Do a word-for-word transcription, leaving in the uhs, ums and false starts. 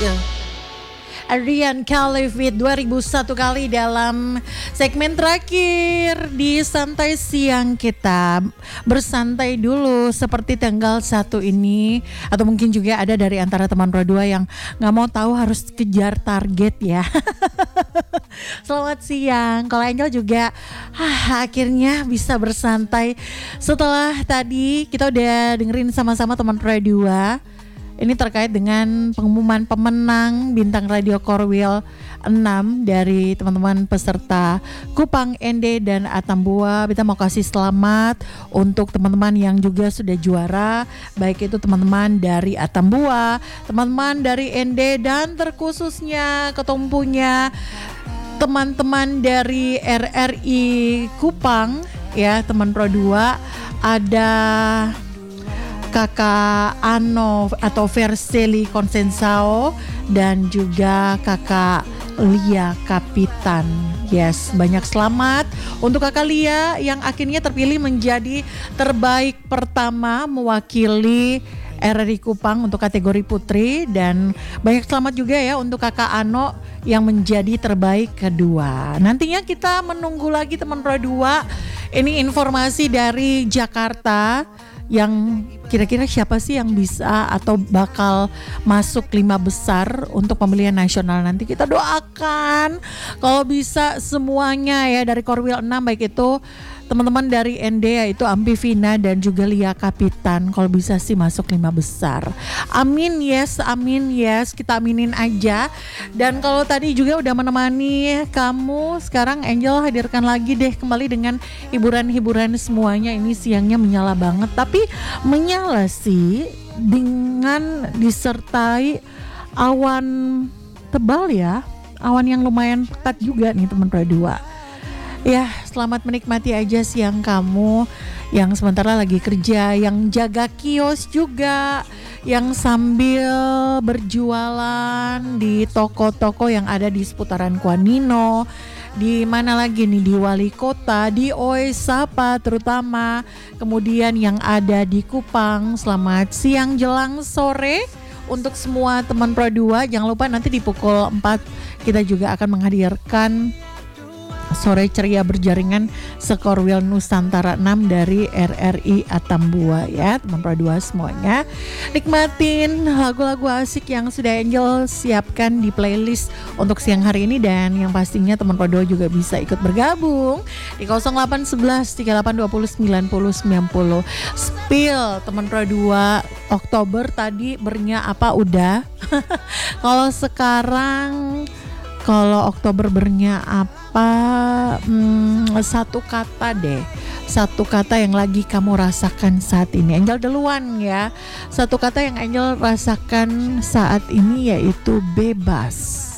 Rian Khalif with dua ribu satu kali dalam segmen terakhir di Santai Siang kita. Bersantai dulu seperti tanggal satu ini. Atau mungkin juga ada dari antara teman Pro dua yang gak mau tahu harus kejar target ya. Selamat siang. Kalau Angel juga ah, akhirnya bisa bersantai setelah tadi kita udah dengerin sama-sama teman Pro dua. Ini terkait dengan pengumuman pemenang Bintang Radio Korwil enam dari teman-teman peserta Kupang, Ende, dan Atambua. Kita mau kasih selamat untuk teman-teman yang juga sudah juara, baik itu teman-teman dari Atambua, teman-teman dari Ende, dan terkhususnya ketumpunya teman-teman dari R R I Kupang ya, teman Pro dua. Ada Kakak Ano atau Verseli Konsensao dan juga Kakak Lia Kapitan. Yes, banyak selamat untuk Kakak Lia yang akhirnya terpilih menjadi terbaik pertama mewakili R R I Kupang untuk kategori putri, dan banyak selamat juga ya untuk Kakak Ano yang menjadi terbaik kedua. Nantinya kita menunggu lagi teman Pro dua. Ini informasi dari Jakarta yang kira-kira siapa sih yang bisa atau bakal masuk lima besar untuk pemilihan nasional nanti. Kita doakan kalau bisa semuanya ya dari Korwil enam, baik itu teman-teman dari N D yaitu Ampi Vina dan juga Lia Kapitan, kalau bisa sih masuk lima besar. Amin, yes, amin, yes, kita aminin aja. Dan kalau tadi juga udah menemani kamu, sekarang Angel hadirkan lagi deh kembali dengan hiburan-hiburan semuanya. Ini siangnya menyala banget, tapi menyala sih dengan disertai awan tebal ya, awan yang lumayan pekat juga nih teman Pro dua. Ya, selamat menikmati aja siang kamu yang sementara lagi kerja, yang jaga kios juga, yang sambil berjualan di toko-toko yang ada di seputaran Kuanino, di mana lagi nih, di Wali Kota, di Oesapa terutama, kemudian yang ada di Kupang. Selamat siang jelang sore untuk semua teman Pro dua. Jangan lupa nanti di pukul empat kita juga akan menghadirkan Sore Ceria Berjaringan Sekorwil Nusantara enam dari R R I Atambua ya, teman Pro dua semuanya. Nikmatin lagu-lagu asik yang sudah Angel siapkan di playlist untuk siang hari ini, dan yang pastinya teman Pro dua juga bisa ikut bergabung di nol delapan satu satu tiga delapan dua nol sembilan nol sembilan nol. Spill teman Pro dua, Oktober tadi bernya apa udah? Kalau sekarang Kalau Oktober bernya apa? Hmm, satu kata deh. Satu kata yang lagi kamu rasakan saat ini. Angel duluan ya. Satu kata yang Angel rasakan saat ini yaitu bebas.